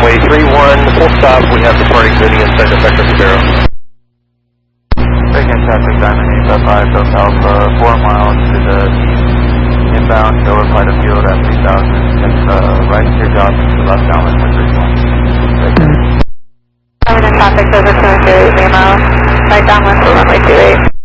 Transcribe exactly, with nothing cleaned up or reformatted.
runway three one, full stop. We have departing Zuni inside the sector zero. Break in traffic, Diamond eight five, Delta Alpha, four miles to the east. Inbound, go apply to field at three thousand. Take the right teardrop to left downwind for three one. Break in. Diamond in traffic, over two hundred, Lima. Right downwind for runway two eight.